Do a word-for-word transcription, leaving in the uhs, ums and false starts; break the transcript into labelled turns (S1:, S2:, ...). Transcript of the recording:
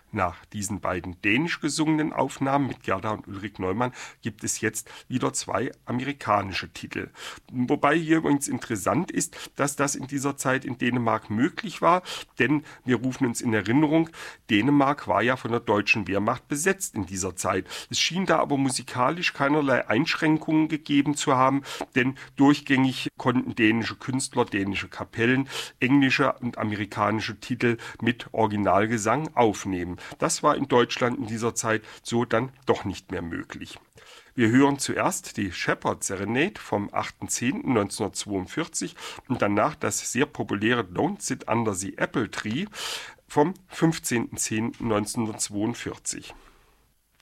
S1: Nach diesen beiden dänisch gesungenen Aufnahmen mit Gerda und Ulrik Neumann gibt es jetzt wieder zwei amerikanische Titel. Wobei hier übrigens interessant ist, dass das in dieser Zeit in Dänemark möglich war, denn wir rufen uns in Erinnerung, Dänemark war ja von der deutschen Wehrmacht besetzt in dieser Zeit. Es schien da aber musikalisch keinerlei Einschränkungen gegeben zu haben, denn durchgängig konnten dänische Künstler, dänische Kapellen, englische und amerikanische Titel mit Originalgesang aufnehmen. Das war in Deutschland in dieser Zeit so dann doch nicht mehr möglich. Wir hören zuerst die Shepherd Serenade vom achter zehnter neunzehnhundertzweiundvierzig und danach das sehr populäre Don't Sit Under the Apple Tree vom fünfzehnter zehnter neunzehnhundertzweiundvierzig.